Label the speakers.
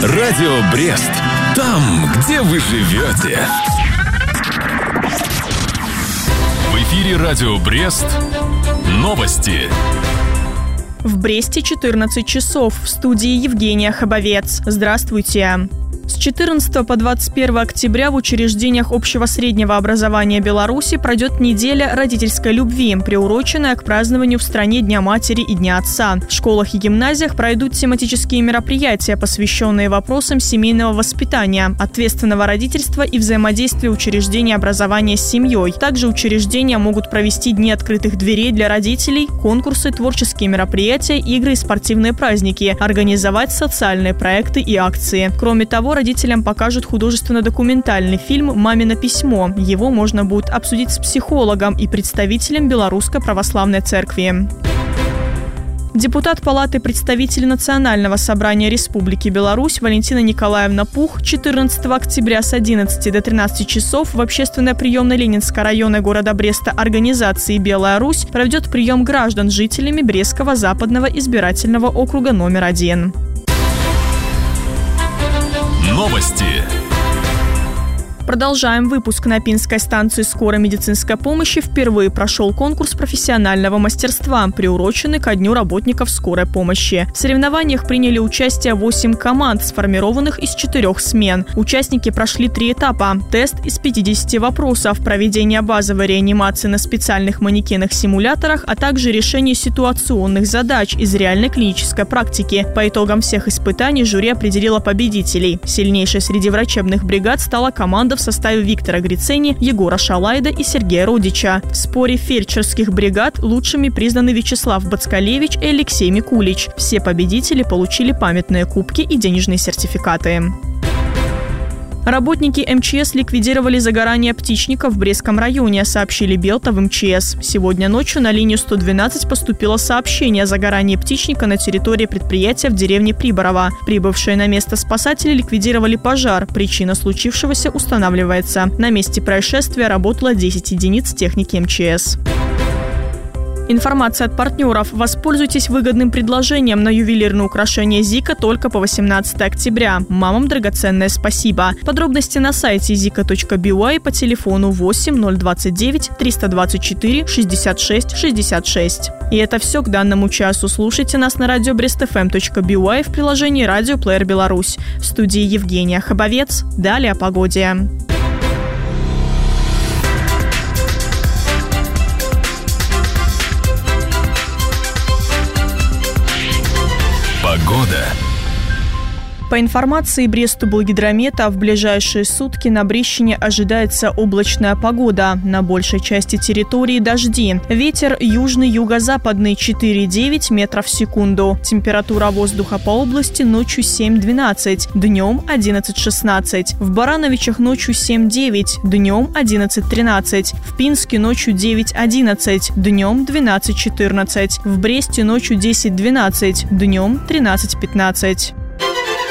Speaker 1: Радио Брест. Там, где вы живете. В эфире Радио Брест. Новости.
Speaker 2: В Бресте 14 часов. В студии Евгения Хабовец. Здравствуйте. С 14 по 21 октября в учреждениях общего среднего образования Беларуси пройдет неделя родительской любви, приуроченная к празднованию в стране Дня матери и Дня отца. В школах и гимназиях пройдут тематические мероприятия, посвященные вопросам семейного воспитания, ответственного родительства и взаимодействия учреждений образования с семьей. Также учреждения могут провести дни открытых дверей для родителей, конкурсы, творческие мероприятия, игры и спортивные праздники, организовать социальные проекты и акции. Кроме того, родителям покажут художественно-документальный фильм «Мамино письмо». Его можно будет обсудить с психологом и представителем Белорусской православной церкви. Депутат Палаты представителей Национального собрания Республики Беларусь Валентина Николаевна Пух 14 октября с 11 до 13 часов в общественной приемной Ленинского района города Бреста организации «Белая Русь» проведет прием граждан жителями Брестского западного избирательного округа номер 1.
Speaker 1: Новости.
Speaker 2: Продолжаем выпуск. На Пинской станции скорой медицинской помощи впервые прошел конкурс профессионального мастерства, приуроченный ко Дню работников скорой помощи. В соревнованиях приняли участие 8 команд, сформированных из 4 смен. Участники прошли 3 этапа. Тест из 50 вопросов, проведение базовой реанимации на специальных манекенах-симуляторах, а также решение ситуационных задач из реальной клинической практики. По итогам всех испытаний жюри определило победителей. Сильнейшей среди врачебных бригад стала команда в составе Виктора Грицени, Егора Шалайда и Сергея Родича. В споре фельдшерских бригад лучшими признаны Вячеслав Бацкалевич и Алексей Микулич. Все победители получили памятные кубки и денежные сертификаты. Работники МЧС ликвидировали загорание птичника в Брестском районе, сообщили Белта в МЧС. Сегодня ночью на линию 112 поступило сообщение о загорании птичника на территории предприятия в деревне Приборово. Прибывшие на место спасатели ликвидировали пожар. Причина случившегося устанавливается. На месте происшествия работало 10 единиц техники МЧС. Информация от партнеров. Воспользуйтесь выгодным предложением на ювелирные украшения Зика только по 18 октября. Мамам драгоценное спасибо. Подробности на сайте zika.by по телефону 8 029 324 66 66. И это все к данному часу. Слушайте нас на радио brestfm.by в приложении «Радио Плеер Беларусь». В студии Евгения Хабовец. Далее о погоде.
Speaker 1: Погода.
Speaker 2: По информации Бресту-Булгидромета, в ближайшие сутки на Брещине ожидается облачная погода. На большей части территории дожди. Ветер южный, юго-западный 4,9 метров в секунду. Температура воздуха по области ночью 7-12, днем 11-16. В Барановичах ночью 7-9, днем 11-13. В Пинске ночью 9-11, днем 12-14. В Бресте ночью 10-12, днем 13-15.